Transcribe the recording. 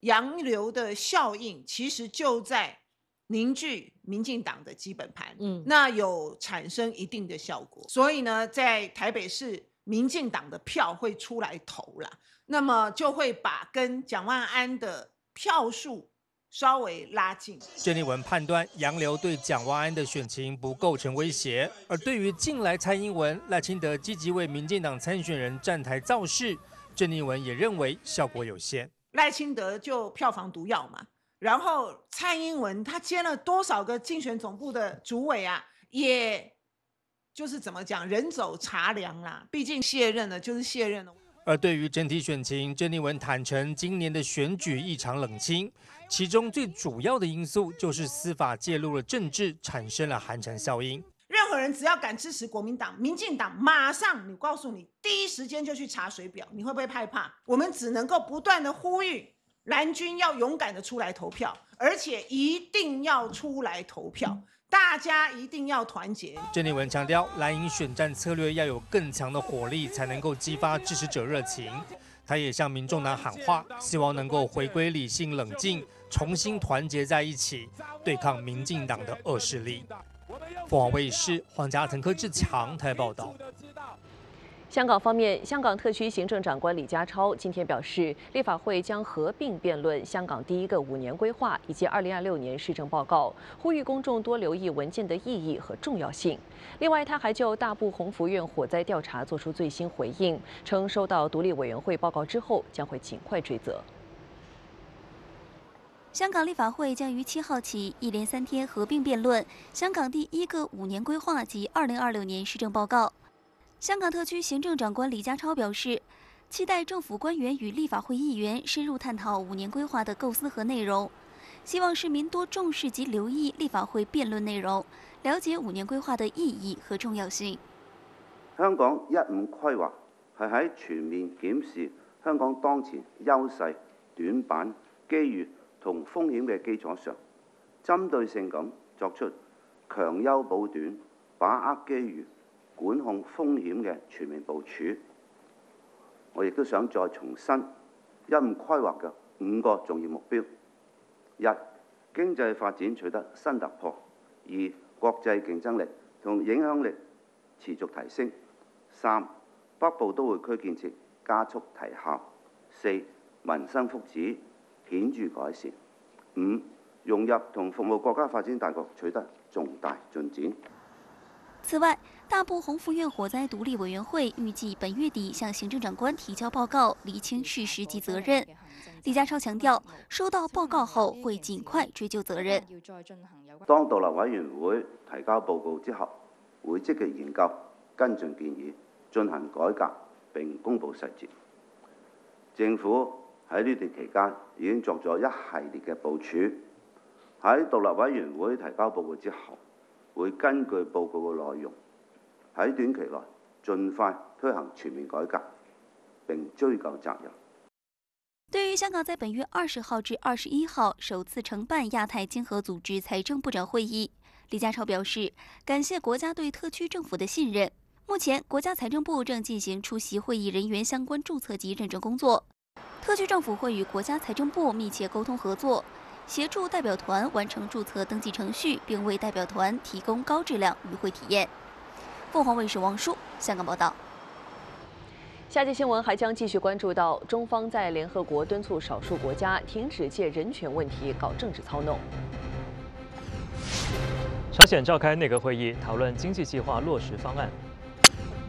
洋流的效应其实就在凝聚民进党的基本盘，那有产生一定的效果。所以呢，在台北市民进党的票会出来投啦，那么就会把跟蒋万安的票数稍微拉近。 郑丽文判断洋流对蒋万安的选情不构成威胁，而对于近来蔡英文、赖清德积极为民进党参选人站台造势，郑丽文也认为效果有限。 赖清德就票房毒药嘛，然后蔡英文他接了多少个竞选总部的主委啊，也就是怎么讲，人走茶凉啦，毕竟卸任了就是卸任了。 而对于整体选情，郑丽文坦承今年的选举异常冷清，其中最主要的因素就是司法介入了政治，产生了寒蝉效应。 任何人只要敢支持国民党、民进党，马上你告诉你，第一时间就去查水表，你会不会害怕？我们只能够不断的呼吁蓝军要勇敢的出来投票，而且一定要出来投票，大家一定要团结。 郑丽文强调，蓝营选战策略要有更强的火力，才能够激发支持者热情。他也向民众党喊话，希望能够回归理性冷静，重新团结在一起，对抗民进党的恶势力。凤凰卫视黄家腾、柯志强台报道。 香港方面，香港特区行政长官李家超今天表示，立法会将合并辩论香港第一个5年规划以及2026年施政报告，呼吁公众多留意文件的意义和重要性。另外，他还就大埔鸿福苑火灾调查作出最新回应，称收到独立委员会报告之后，将会尽快追责。 香港立法会将于7号起一连3天合并辩论香港第一个5年规划及2026年施政报告。香港特区行政长官李家超表示，期待政府官员与立法会议员深入探讨5年规划的构思和内容，希望市民多重视及留意立法會辯論內容，了解5年規劃的意義和重要性。 香港15規劃係喺全面檢視香港當前優勢、短板、機遇同風險嘅基礎上，針對性咁作出強優補短、把握機遇、管控風險嘅全面部署。我亦都想再重申15規劃嘅5個重要目標：一、經濟發展取得新突破；二、國際競爭力同影響力持續提升；三、北部都會區建設加速提效；四、民生福祉顯著改善；五、融入同服務國家發展大局取得重大進展。 此外，大埔鸿福苑火灾独立委员会预计本月底向行政长官提交报告，厘清事实及责任。李家超強調，收到報告後會盡快追究責任。 當獨立委員會提交報告之後，會積極研究跟進建議，進行改革並公佈細節。政府喺呢段期間已經作咗一系列嘅部署。喺獨立委員會提交報告之後，會根據報告嘅內容，喺短期內盡快推行全面改革，並追究責任。 對於香港在本月20號至21號首次承辦亞太經合組織財政部長會議，李家超表示，感謝國家對特區政府的信任。目前，國家財政部正進行出席會議人員相關註冊及認證工作，特區政府會與國家財政部密切溝通合作，協助代表團完成註冊登記程序，並為代表團提供高質量與會體驗。鳳凰衛視王舒香港報道。 下節新聞還將繼續關注到中方在聯合國敦促少數國家停止借人權問題搞政治操弄。 朝鮮召開內閣會議，討論經濟計劃落實方案。